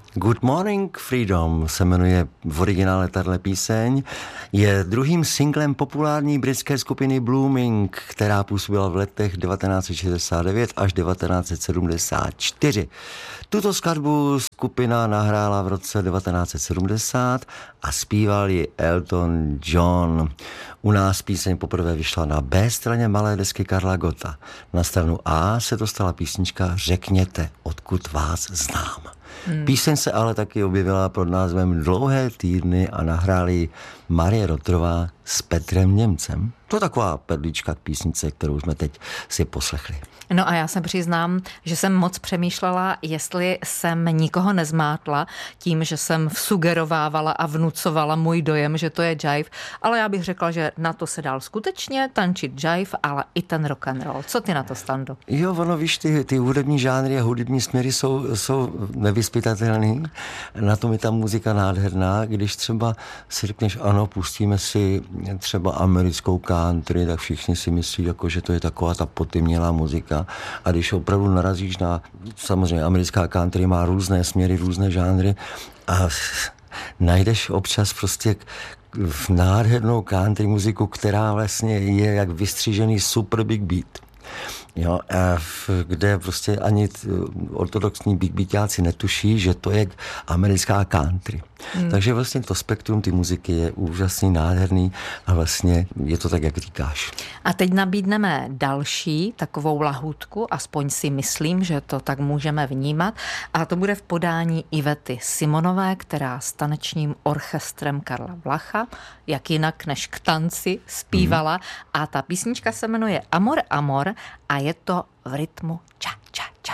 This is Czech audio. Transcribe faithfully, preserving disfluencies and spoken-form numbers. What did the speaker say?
Good Morning Freedom se jmenuje v originále tato píseň. Je druhým singlem populární britské skupiny Blooming, která působila v letech devatenáct set šedesát devět až devatenáct set sedmdesát čtyři. Tuto skladbu skupina nahrála v roce devatenáct set sedmdesát a zpíval ji Elton John. U nás píseň poprvé vyšla na B straně malé desky Karla Gotta. Na stranu A se dostala písnička Řekněte, odkud vás znám. Hmm. Píseň se ale taky objevila pod názvem Dlouhé týdny a nahráli ji Marie Rotrová s Petrem Němcem. To je taková perlička k písnice, kterou jsme teď si poslechli. No a já se přiznám, že jsem moc přemýšlela, jestli jsem nikoho nezmátla tím, že jsem vsugerovávala a vnucovala můj dojem, že to je jive, ale já bych řekla, že na to se dál skutečně tančit jive, ale i ten rock and roll. Co ty na to, Stando? Jo, ono, víš, ty, ty hudební žánry a hudební směry jsou, jsou nevyzpytatelný. Na tom je ta muzika nádherná. Když třeba si řekneš, ano, pustíme si třeba americkou country, tak všichni si myslí, jako, že to je taková ta potymnělá muzika. A když opravdu narazíš na, samozřejmě americká country má různé směry, různé žánry a najdeš občas prostě v nádhernou country muziku, která vlastně je jak vystřížený super big beat. Jo, a v, kde prostě ani ortodoxní big beatáci netuší, že to je americká country. Hmm. Takže vlastně to spektrum ty muziky je úžasný, nádherný a vlastně je to tak, jak říkáš. A teď nabídneme další takovou lahůdku, aspoň si myslím, že to tak můžeme vnímat, a to bude v podání Ivety Simonové, která s tanečním orchestrem Karla Vlacha, jak jinak než k tanci, zpívala. Hmm. A ta písnička se jmenuje Amor, Amor a je to v rytmu ča, ča, ča.